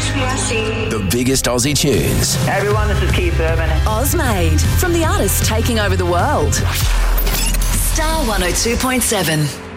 The biggest Aussie tunes. Hey everyone, this is Keith Urban. Ozmade, from the artists taking over the world. Star 102.7.